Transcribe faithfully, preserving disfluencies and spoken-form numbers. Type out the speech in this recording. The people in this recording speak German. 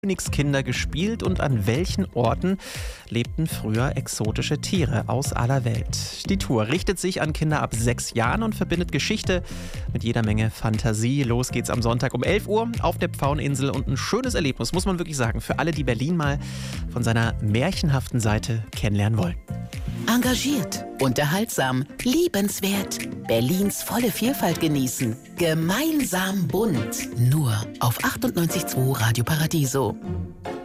Königskinder gespielt und an welchen Orten lebten früher exotische Tiere aus aller Welt? Die Tour richtet sich an Kinder ab sechs Jahren und verbindet Geschichte mit jeder Menge Fantasie. Los geht's am Sonntag um elf Uhr auf der Pfaueninsel und ein schönes Erlebnis, muss man wirklich sagen, für alle, die Berlin mal von seiner märchenhaften Seite kennenlernen wollen. Engagiert, unterhaltsam, liebenswert. Berlins volle Vielfalt genießen. Gemeinsam bunt. Nur auf achtundneunzig Komma zwei Radio Paradiso.